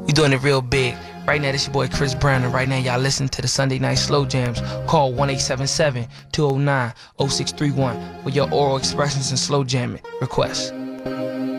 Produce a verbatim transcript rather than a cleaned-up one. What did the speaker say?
We doing it real big. Right now, this your boy Chris Brown, and right now y'all listen to the Sunday Night Slow Jams. Call one eight seven seven, two oh nine, oh six three one for your oral expressions and slow jamming requests.